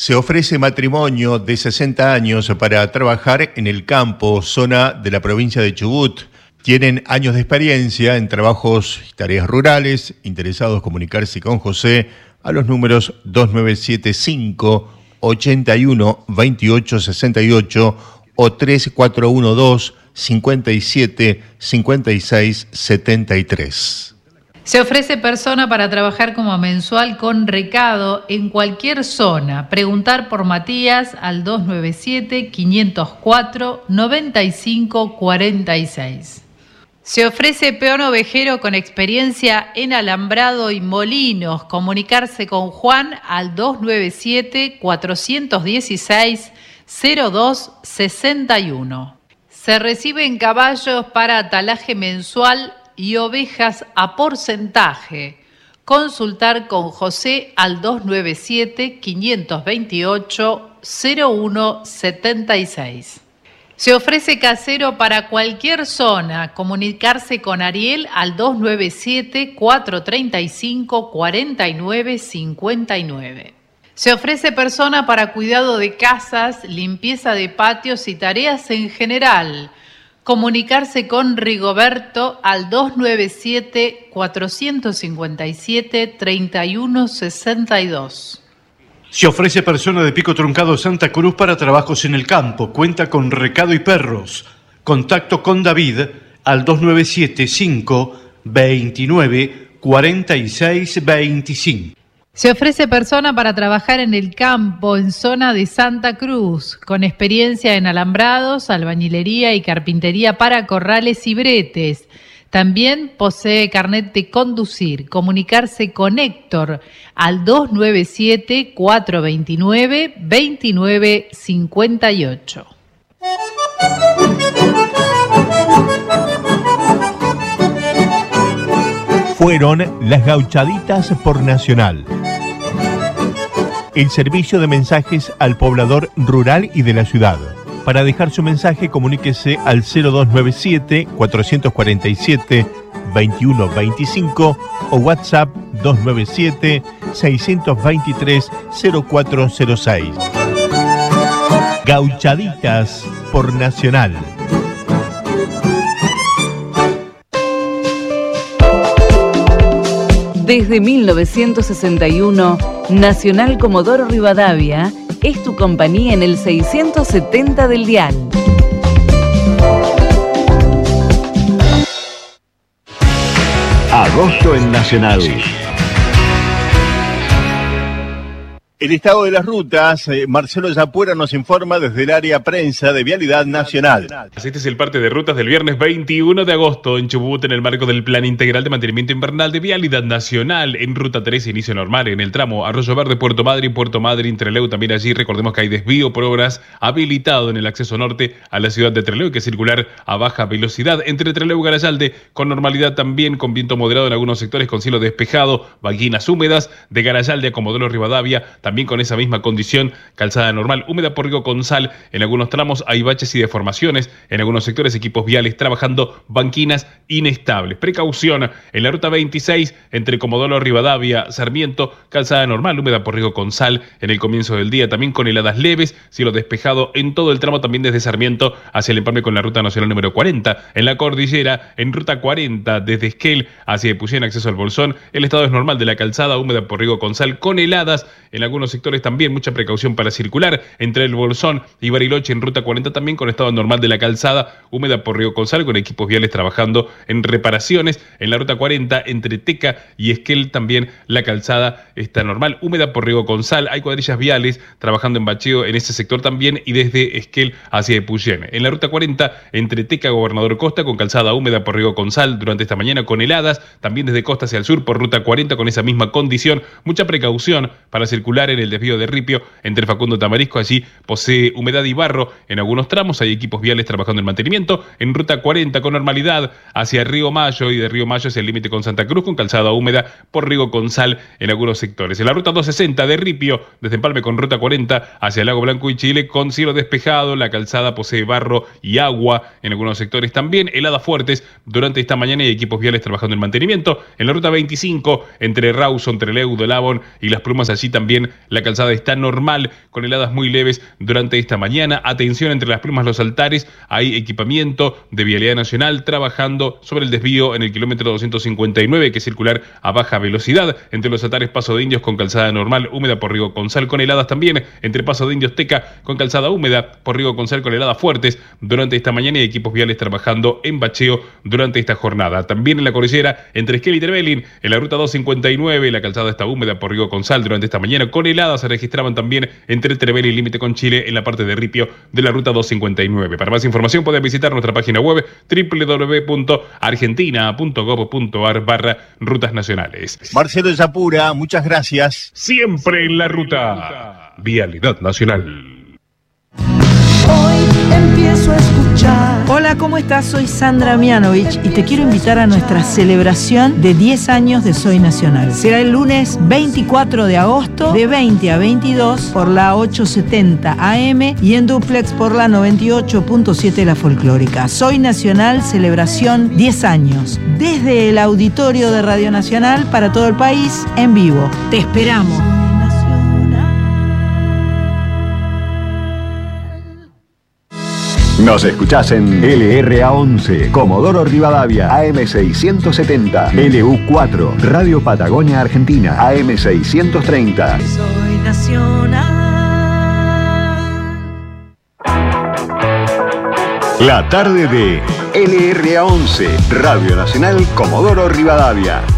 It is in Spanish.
Se ofrece matrimonio de 60 años para trabajar en el campo, zona de la provincia de Chubut. Tienen años de experiencia en trabajos y tareas rurales. Interesados comunicarse con José a los números 2975 81 28 68 o 3412 57 56 73. Se ofrece persona para trabajar como mensual con recado en cualquier zona. Preguntar por Matías al 297-504-9546. Se ofrece peón ovejero con experiencia en alambrado y molinos. Comunicarse con Juan al 297-416-0261. Se reciben caballos para atalaje mensual y ovejas a porcentaje. Consultar con José al 297-528-0176. Se ofrece casero para cualquier zona. Comunicarse con Ariel al 297-435-4959. Se ofrece persona para cuidado de casas, limpieza de patios y tareas en general. Comunicarse con Rigoberto al 297-457-3162. Se ofrece persona de Pico Truncado Santa Cruz para trabajos en el campo. Cuenta con recado y perros. Contacto con David al 297-529-4625. Se ofrece persona para trabajar en el campo en zona de Santa Cruz, con experiencia en alambrados, albañilería y carpintería para corrales y bretes. También posee carnet de conducir. Comunicarse con Héctor al 297-429-2958. Fueron las Gauchaditas por Nacional. El servicio de mensajes al poblador rural y de la ciudad. Para dejar su mensaje, comuníquese al 0297-447-2125 o WhatsApp 297-623-0406. Gauchaditas por Nacional. Desde 1961, Nacional Comodoro Rivadavia es tu compañía en el 670 del dial. Agosto en Nacional. El estado de las rutas, Marcelo Yapuera nos informa desde el área prensa de Vialidad Nacional. Este es el parte de rutas del viernes 21 de agosto en Chubut en el marco del Plan Integral de Mantenimiento Invernal de Vialidad Nacional. En Ruta 3, inicio normal en el tramo Arroyo Verde, Puerto Madryn, Trelew. También allí recordemos que hay desvío por obras habilitado en el acceso norte a la ciudad de Trelew, que es circular a baja velocidad. Entre Trelew y Garayalde con normalidad también, con viento moderado en algunos sectores, con cielo despejado, banquinas húmedas. De Garayalde a Comodoro Rivadavia también con esa misma condición, calzada normal, húmeda por riego con sal. En algunos tramos hay baches y deformaciones. En algunos sectores, equipos viales trabajando, banquinas inestables. Precaución en la ruta 26, entre Comodoro Rivadavia, Sarmiento, calzada normal, húmeda por riego con sal en el comienzo del día, también con heladas leves, cielo despejado en todo el tramo, también desde Sarmiento hacia el empalme con la ruta nacional número 40. En la cordillera, en ruta 40, desde Esquel hacia Epuyén, acceso al Bolsón, el estado es normal de la calzada, húmeda por riego con sal, con heladas. En algunos sectores también mucha precaución para circular. Entre el Bolsón y Bariloche en ruta 40 también con estado normal de la calzada, húmeda por riego con sal, con equipos viales trabajando en reparaciones. En la ruta 40 entre Teca y Esquel también la calzada está normal, húmeda por riego con sal. Hay cuadrillas viales trabajando en bacheo en ese sector también y desde Esquel hacia Epuyén. En la ruta 40 entre Teca y Gobernador Costa con calzada húmeda por riego con sal durante esta mañana con heladas. También desde Costa hacia el sur por ruta 40 con esa misma condición. Mucha precaución para circular en el desvío de Ripio entre Facundo Tamarisco. Allí posee humedad y barro en algunos tramos. Hay equipos viales trabajando en mantenimiento. En ruta 40 con normalidad hacia Río Mayo y de Río Mayo hacia el límite con Santa Cruz con calzada húmeda por riego con sal en algunos sectores. En la ruta 260 de Ripio desde Empalme con ruta 40 hacia Lago Blanco y Chile con cielo despejado. La calzada posee barro y agua en algunos sectores también. Heladas fuertes durante esta mañana y equipos viales trabajando en mantenimiento. En la ruta 25 entre Rawson, Trelew, Dolabón y Las Plumas allí también la calzada está normal, con heladas muy leves durante esta mañana. Atención, entre Las Plumas, Los Altares, hay equipamiento de Vialidad Nacional trabajando sobre el desvío en el kilómetro 259, que es circular a baja velocidad. Entre Los Altares, Paso de Indios con calzada normal, húmeda por Riego Consal, con heladas también. Entre Paso de Indios, Teca, con calzada húmeda por Riego Consal, con heladas fuertes durante esta mañana, y equipos viales trabajando en bacheo durante esta jornada. También en la cordillera, entre Esquel y Trevelin, en la ruta 259, la calzada está húmeda por Riego Consal durante esta mañana, con heladas se registraban también entre Trevelin y límite con Chile en la parte de Ripio de la ruta 259. Para más información pueden visitar nuestra página web www.argentina.gov.ar/rutas nacionales. Marcelo Yapura, muchas gracias. Siempre en la ruta. Vialidad Nacional. Hoy empiezo a escuchar. Hola, ¿cómo estás? Soy Sandra Mianovich y te quiero invitar a nuestra celebración de 10 años de Soy Nacional. Será el lunes 24 de agosto de 20 a 22 por la 870 AM y en duplex por la 98.7 La Folclórica. Soy Nacional, celebración 10 años. Desde el auditorio de Radio Nacional para todo el país, en vivo. Te esperamos. Nos escuchás en LRA11, Comodoro Rivadavia, AM670, LU4, Radio Patagonia Argentina, AM630. Soy nacional. La tarde de LRA11, Radio Nacional Comodoro Rivadavia.